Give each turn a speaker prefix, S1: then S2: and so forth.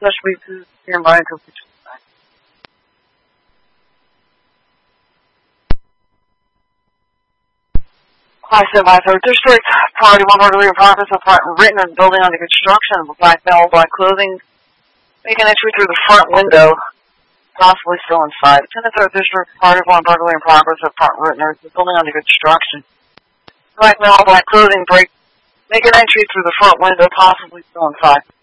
S1: especially to nearby completion. I said my third district, priority 1 burglary in progress, apartment written and building under construction, black metal, black clothing, make an entry through the front window, possibly still inside. It's in the third district, priority 1 burglary in progress, apartment written, building under construction. Black metal, black clothing, make an entry through the front window, possibly still inside.